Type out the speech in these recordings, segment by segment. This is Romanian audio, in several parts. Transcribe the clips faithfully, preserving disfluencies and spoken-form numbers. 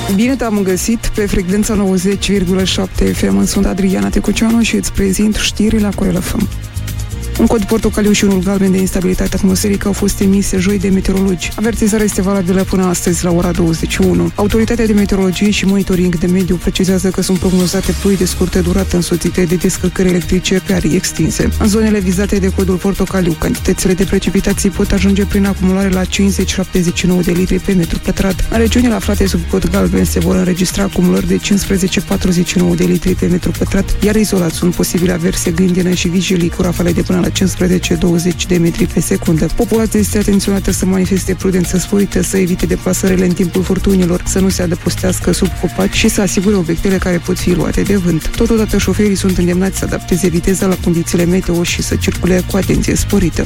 Bine te-am găsit pe frecvența nouăzeci virgulă șapte F M. Sunt Adriana Tecuceanu și îți prezint știrile la Coel F M. Un cod portocaliu și unul galben de instabilitate atmosferică au fost emise joi de meteorologi. Avertizarea este valabilă până astăzi la ora douăzeci și unu. Autoritatea de meteorologie și monitoring de mediu precizează că sunt prognozate ploi de scurtă durată însoțite de descărcări electrice pe arii extinse. În zonele vizate de codul portocaliu, cantitățile de precipitații pot ajunge prin acumulare la cincizeci șaptezeci și nouă de litri pe metru pătrat. În regiunile aflate sub cod galben se vor înregistra acumulări de cincisprezece patruzeci și nouă de litri pe metru pătrat, iar izolat sunt posibile averse grindină și vigilii cu rafale de până la cincisprezece douăzeci de metri pe secundă. Populația este atenționată să manifeste prudență sporită, să evite deplasările în timpul furtunilor, să nu se adăpostească sub copaci și să asigure obiectele care pot fi luate de vânt. Totodată, șoferii sunt îndemnați să adapteze viteza la condițiile meteo și să circule cu atenție sporită.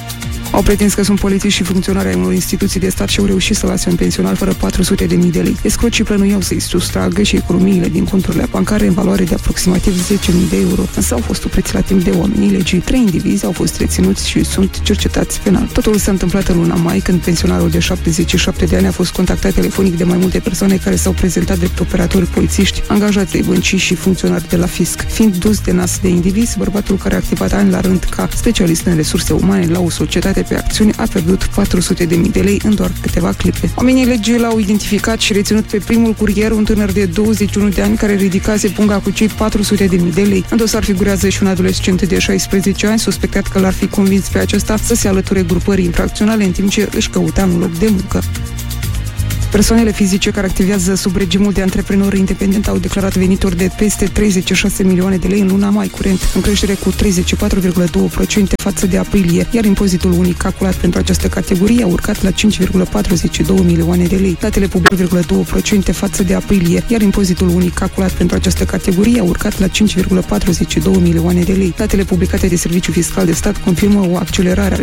Au pretins că sunt polițiști și funcționari ai unor instituții de stat și au reușit să lase un pensionar fără patru sute de mii de lei. Escrocii plănuiau să-i sustragă și economiile din conturile bancare în valoare de aproximativ zece mii de euro, însă au fost opriți la timp de oamenii legii. Trei indivizi au fost reținuți și sunt cercetați penal. Totul s-a întâmplat în luna mai, când pensionarul de șaptezeci și șapte de ani a fost contactat telefonic de mai multe persoane care s-au prezentat drept operatori polițiști, angajați ai băncii și funcționari de la fisc. Fiind dus de nas de indivizi, bărbatul care a activat ani la rând ca specialist în resurse umane la o societate pe acțiuni a pierdut patru sute de mii de lei în doar câteva clipe. Oamenii legii l-au identificat și reținut pe primul curier, un tânăr de douăzeci și unu de ani care ridicase punga cu cei patru sute de mii de lei. În dosar figurează și un adolescent de șaisprezece ani, suspectat că l-ar fi convins pe acesta să se alăture grupării infracționale în timp ce își căuta un loc de muncă. Persoanele fizice care activează sub regimul de antreprenor independent au declarat venituri de peste treizeci și șase milioane de lei în luna mai curent, în creștere cu treizeci și patru virgulă doi la sută față de aprilie, iar impozitul unic calculat pentru această categorie a urcat la cinci virgulă patruzeci și două milioane de lei. Datele publice virgulă doi la sută față de aprilie, iar impozitul unic calculat pentru această categorie a urcat la cinci virgulă patruzeci și două milioane de lei. Datele publicate de Serviciul Fiscal de Stat confirmă o accelerare a